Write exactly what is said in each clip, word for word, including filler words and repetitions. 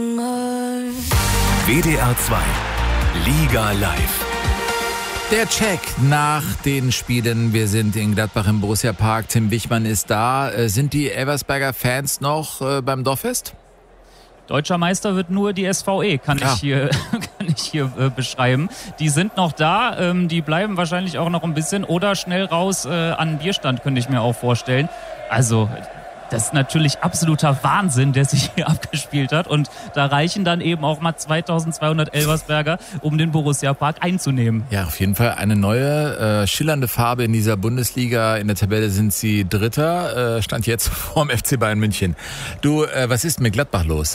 W D R zwei Liga Live. Der Check nach den Spielen. Wir sind in Gladbach im Borussia-Park. Tim Wichmann ist da. Sind die Elversberger Fans noch äh, beim Dorffest? Deutscher Meister wird nur die S V E, kann ja. ich hier, kann ich hier äh, beschreiben. Die sind noch da, ähm, die bleiben wahrscheinlich auch noch ein bisschen oder schnell raus äh, an den Bierstand, könnte ich mir auch vorstellen. Also das ist natürlich absoluter Wahnsinn, der sich hier abgespielt hat. Und da reichen dann eben auch mal zweitausendzweihundert Elversberger, um den Borussia-Park einzunehmen. Ja, auf jeden Fall eine neue, äh, schillernde Farbe in dieser Bundesliga. In der Tabelle sind sie Dritter, äh, stand jetzt vorm F C Bayern München. Du, äh, was ist mit Gladbach los?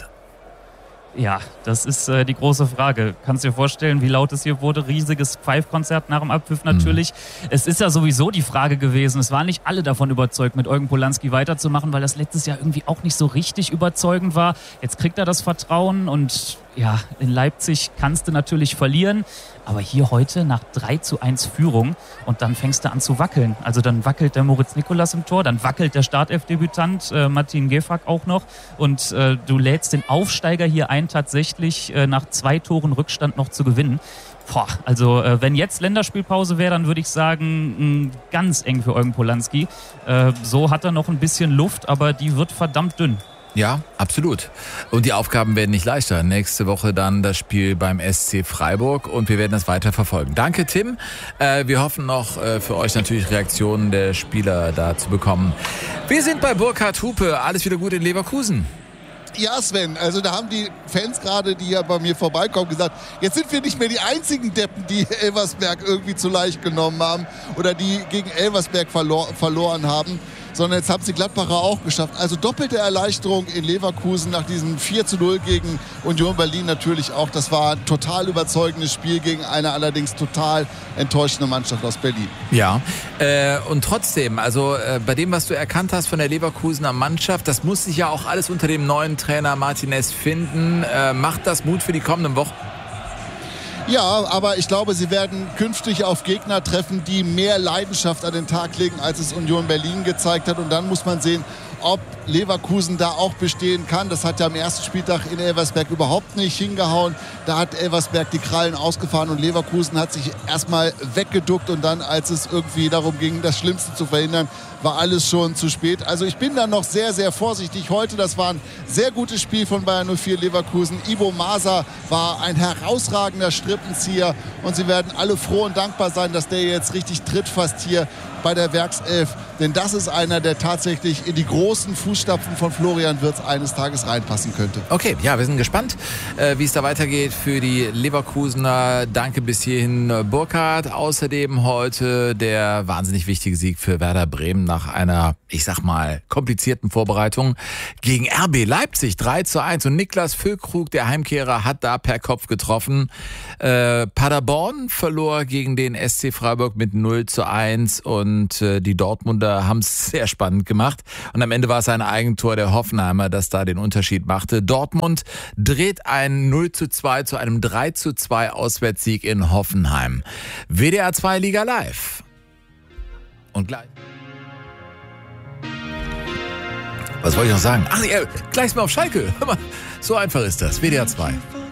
Ja, das ist äh, die große Frage. Kannst du dir vorstellen, wie laut es hier wurde? Riesiges Pfeifkonzert nach dem Abpfiff natürlich. Mhm. Es ist ja sowieso die Frage gewesen, es waren nicht alle davon überzeugt, mit Eugen Polanski weiterzumachen, weil das letztes Jahr irgendwie auch nicht so richtig überzeugend war. Jetzt kriegt er das Vertrauen und ja, in Leipzig kannst du natürlich verlieren. Aber hier heute nach drei zu eins Führung und dann fängst du an zu wackeln. Also dann wackelt der Moritz Nikolas im Tor, dann wackelt der Startelf-Debütant äh, Martin Gefak auch noch und äh, du lädst den Aufsteiger hier ein, tatsächlich äh, nach zwei Toren Rückstand noch zu gewinnen. Boah, also äh, wenn jetzt Länderspielpause wäre, dann würde ich sagen, mh, ganz eng für Eugen Polanski. Äh, so hat er noch ein bisschen Luft, aber die wird verdammt dünn. Ja, absolut. Und die Aufgaben werden nicht leichter. Nächste Woche dann das Spiel beim S C Freiburg und wir werden das weiter verfolgen. Danke, Tim. Äh, wir hoffen noch äh, für euch natürlich Reaktionen der Spieler da zu bekommen. Wir sind bei Burkhard Hupe. Alles wieder gut in Leverkusen? Ja, Sven, also da haben die Fans gerade, die ja bei mir vorbeikommen, gesagt, jetzt sind wir nicht mehr die einzigen Deppen, die Elversberg irgendwie zu leicht genommen haben oder die gegen Elversberg verlor- verloren haben, sondern jetzt haben sie Gladbacher auch geschafft. Also doppelte Erleichterung in Leverkusen nach diesem vier zu null gegen Union Berlin natürlich auch. Das war ein total überzeugendes Spiel gegen eine allerdings total enttäuschende Mannschaft aus Berlin. Ja, äh, und trotzdem, also äh, bei dem, was du erkannt hast von der Leverkusener Mannschaft, das muss sich ja auch alles unter dem neuen Trainer Martinez finden. Äh, macht das Mut für die kommenden Wochen? Ja, aber ich glaube, sie werden künftig auf Gegner treffen, die mehr Leidenschaft an den Tag legen, als es Union Berlin gezeigt hat. Und dann muss man sehen, ob Leverkusen da auch bestehen kann. Das hat ja am ersten Spieltag in Elversberg überhaupt nicht hingehauen. Da hat Elversberg die Krallen ausgefahren und Leverkusen hat sich erstmal weggeduckt. Und dann, als es irgendwie darum ging, das Schlimmste zu verhindern, war alles schon zu spät. Also ich bin da noch sehr, sehr vorsichtig. Heute, das war ein sehr gutes Spiel von Bayern null vier Leverkusen. Ivo Masa war ein herausragender Strippenzieher. Und sie werden alle froh und dankbar sein, dass der jetzt richtig tritt fast hier bei der Werkself. Denn das ist einer, der tatsächlich in die großen Fußstapfen von Florian Wirtz eines Tages reinpassen könnte. Okay, ja, wir sind gespannt, äh, wie es da weitergeht für die Leverkusener. Danke bis hierhin, Burkhard. Außerdem heute der wahnsinnig wichtige Sieg für Werder Bremen nach einer, ich sag mal, komplizierten Vorbereitung gegen R B Leipzig. drei zu eins. Und Niklas Füllkrug, der Heimkehrer, hat da per Kopf getroffen. Äh, Paderborn verlor gegen den S C Freiburg mit null zu eins und äh, die Dortmunder haben es sehr spannend gemacht. Und am Ende war es ein Eigentor der Hoffenheimer, das da den Unterschied machte. Dortmund dreht ein null zu zwei zu einem drei zu zwei Auswärtssieg in Hoffenheim. W D R zwei Liga Live. Und gleich. Was wollte ich noch sagen? Ach ja, gleich mal auf Schalke. So einfach ist das. W D R zwei.